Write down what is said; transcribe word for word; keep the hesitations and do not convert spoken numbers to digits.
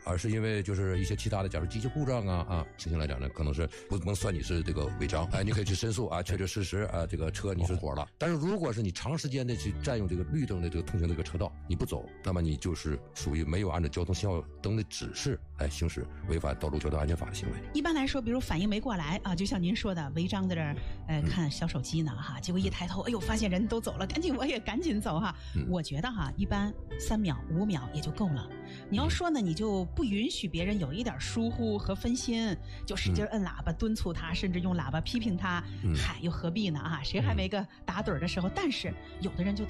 而是因为就是一些其他的，假如机器故障啊啊情形来讲呢，可能是不能算你是这个违章，哎，你可以去申诉啊，确确实实啊，这个车你是火了。但是如果是你长时间的去占用这个绿灯的这个通行这个车道，你不走，那么你就是属于没有按照交通信号灯的指示来行驶违反道路交通安全法的行为。 一般来说，比如反应没过来啊，就像您说的，违章在这儿呃看小手机呢哈，结果一抬头，哎呦，发现人都走了，赶紧我也赶紧走哈。嗯、我觉得哈，一般三秒五秒也就够了。你要说呢，你就不允许别人有一点疏忽和分心，就使劲摁喇叭敦促他，甚至用喇叭批评他，嗯、嗨，又何必呢啊？谁还没个打盹的时候？但是有的人就